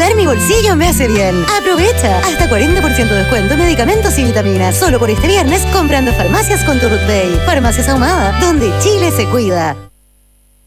Cuidar mi bolsillo me hace bien. Aprovecha. Hasta 40% de descuento en medicamentos y vitaminas. Solo por este viernes comprando farmacias con tu Ruth Pay. Farmacias Ahumada, donde Chile se cuida.